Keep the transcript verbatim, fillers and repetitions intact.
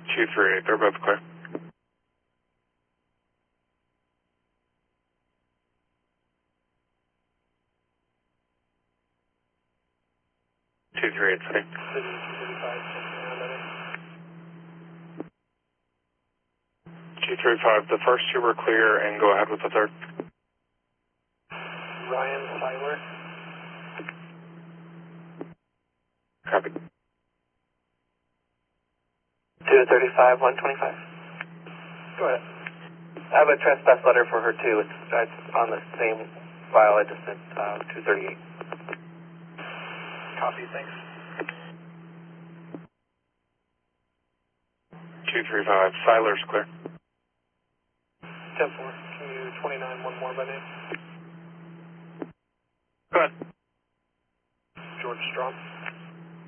two three eight, they're both clear. two three eight, city. two three five, the first two were clear, and go ahead with the third. Ryan Seiler. Copy. two thirty-five, one twenty-five. Go ahead. I have a trespass letter for her too. It's, it's on the same file I just sent, uh, two thirty-eight. Copy, thanks. two three five, Siler's clear. ten four, can you twenty-nine, one more by name? Go ahead. George Strong.